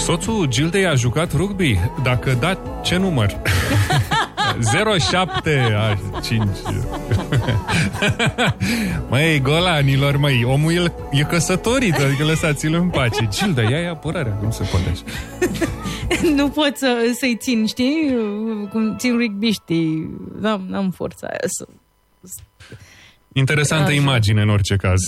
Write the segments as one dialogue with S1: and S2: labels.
S1: Soțul Gildei a jucat rugby? Dacă da, ce număr? 07 5. Măi, golanilor, măi, omul e căsătorit, adică lăsați-l în pace. Gilda, ia apărarea, cum se poate așa?
S2: Nu pot să-i țin, știi? Cum țin rugbiștii. N-am forța aia să...
S1: Interesantă imagine, în orice caz.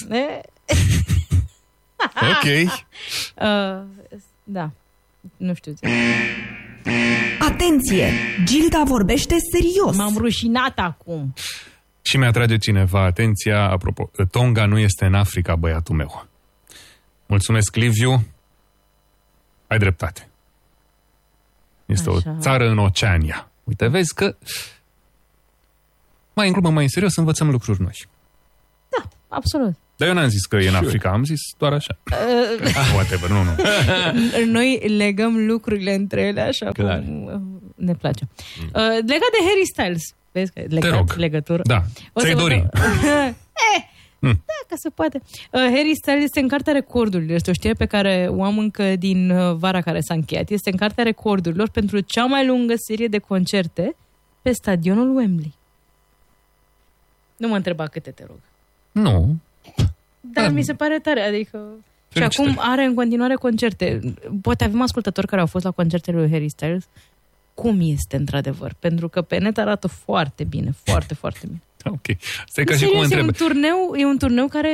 S1: Ok.
S2: Da, nu știu.
S3: Atenție! Gilda vorbește serios.
S2: M-am rușinat acum.
S1: Și mi-atrage cineva atenția, apropo, Tonga nu este în Africa, băiatul meu. Mulțumesc, Liviu. Ai dreptate. Este așa. O țară în Oceania. Uite, vezi că mai în glumă, mai în serios, învățăm lucruri noi.
S2: Da, absolut.
S1: Dar eu n-am zis că e în Africa, am zis doar așa. Whatever, nu.
S2: Noi legăm lucrurile între ele așa cum ne place. Legat de Harry Styles, vezi că legătură.
S1: Da, ți-ai dori.
S2: Da, că se poate. Harry Styles este în cartea recordurilor. Este o știre pe care o am încă din vara care s-a încheiat. Este în cartea recordurilor pentru cea mai lungă serie de concerte pe stadionul Wembley. Nu mă întreba câte, te rog.
S1: Nu.
S2: Dar mi se pare tare, adică... Și acum are în continuare concerte. Poate avem ascultători care au fost la concertele lui Harry Styles. Cum este, într-adevăr? Pentru că pe net arată foarte bine, foarte, foarte bine.
S1: Ok. Stai ca și cum întreb.
S2: E un turneu care,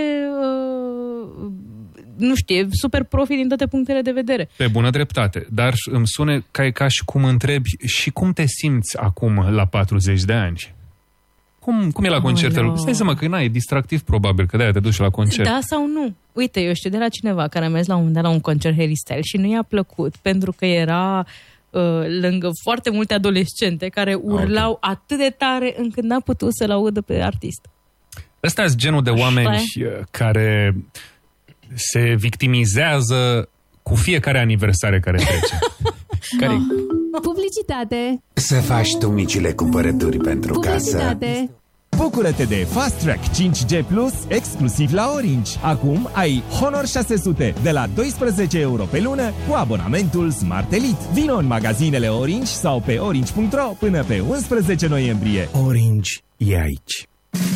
S2: nu știu, e super profi din toate punctele de vedere.
S1: Pe bună dreptate. Dar îmi sune ca și cum întrebi și cum te simți acum la 40 de ani? Cum e la concertele? Stai seama că e distractiv probabil, că de-aia te duci la concert.
S2: Da sau nu? Uite, eu știu de la cineva care a mers la un moment dat la un concert Harry Styles și nu i-a plăcut pentru că era lângă foarte multe adolescente care urlau atât de tare încât n-a putut să-l audă pe artist.
S1: Ăsta e genul de oameni care se victimizează cu fiecare aniversare care trece. Care...
S4: Publicitate.
S5: Să faci tu micile cumpărături pentru casă.
S6: Bucură-te de Fast Track 5G Plus exclusiv la Orange. Acum ai Honor 600 de la 12 euro pe lună cu abonamentul Smart Elite. Vino în magazinele Orange sau pe orange.ro până pe 11 noiembrie.
S5: Orange e aici.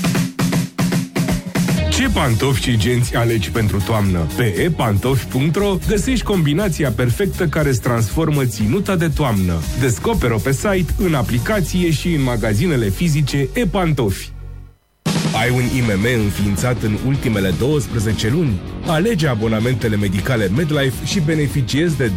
S7: Ce pantofi și genți alegi pentru toamnă? Pe epantofi.ro găsești combinația perfectă care îți transformă ținuta de toamnă. Descoperă-o pe site, în aplicație și în magazinele fizice ePantofi. Ai un IMM înființat în ultimele 12 luni? Alege abonamentele medicale MedLife și beneficiezi de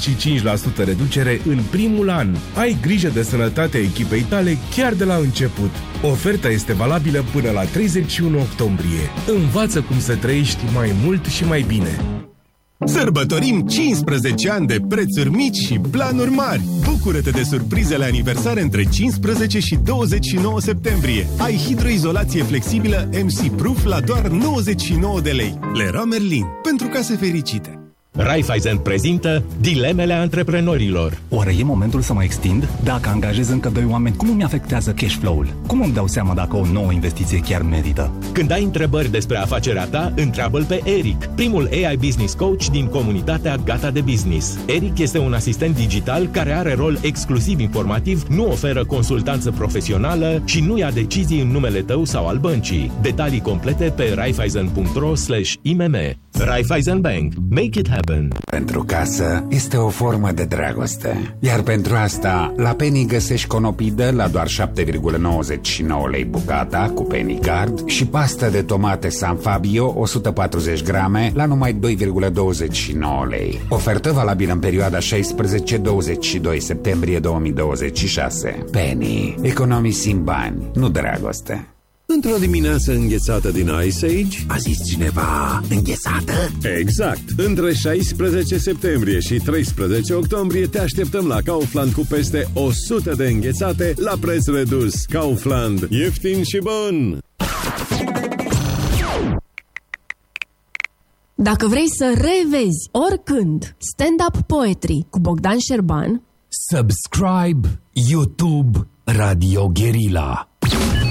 S7: 25% reducere în primul an. Ai grijă de sănătatea echipei tale chiar de la început. Oferta este valabilă până la 31 octombrie. Învață cum să trăiești mai mult și mai bine.
S8: Sărbătorim 15 ani de prețuri mici și planuri mari. Bucură-te de surprizele aniversare între 15 și 29 septembrie. Ai hidroizolație flexibilă MC Proof la doar 99 de lei. Leroy Merlin, pentru case fericite.
S9: Raiffeisen prezintă dilemele antreprenorilor.
S10: Oare e momentul să mă extind? Dacă angajez încă 2 oameni, cum îmi afectează cash flow-ul? Cum îmi dau seama dacă o nouă investiție chiar merită?
S9: Când ai întrebări despre afacerea ta, întreabă-l pe Eric, primul AI Business Coach din comunitatea Gata de Business. Eric este un asistent digital care are rol exclusiv informativ, nu oferă consultanță profesională și nu ia decizii în numele tău sau al băncii. Detalii complete pe raiffeisen.ro/imm. Raiffeisen Bank. Make it happen.
S5: Pentru casă este o formă de dragoste. Iar pentru asta, la Penny găsești conopidă la doar 7,99 lei bucata cu Penny Card și pastă de tomate San Fabio 140 grame la numai 2,29 lei. Ofertă valabilă în perioada 16-22 septembrie 2026. Penny. Economisim bani, nu dragoste.
S11: Într-o dimineață înghețată din Ice Age,
S5: a zis cineva înghețată?
S11: Exact! Între 16 septembrie și 13 octombrie te așteptăm la Kaufland cu peste 100 de înghețate la preț redus. Kaufland. Ieftin și bun!
S4: Dacă vrei să revezi oricând Stand-up Poetry cu Bogdan Șerban,
S12: subscribe YouTube Radio Guerilla.